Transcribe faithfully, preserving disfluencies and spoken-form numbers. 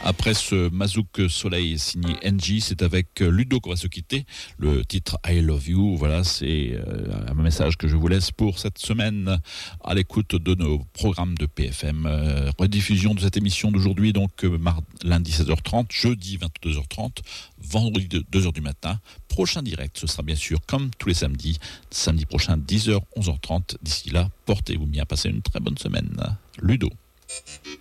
Après ce Mazouk Soleil signé N G, c'est avec Ludo qu'on va se quitter. Le titre I Love You, voilà, c'est un message que je vous laisse pour cette semaine à l'écoute de nos programmes de P F M. Euh, rediffusion de cette émission d'aujourd'hui, donc mardi, lundi seize heures trente, jeudi vingt-deux heures trente, vendredi deux heures du matin. Prochain direct, ce sera bien sûr comme tous les samedis, samedi prochain dix heures, onze heures trente. D'ici là, portez-vous bien, passez une très bonne semaine. Ludo.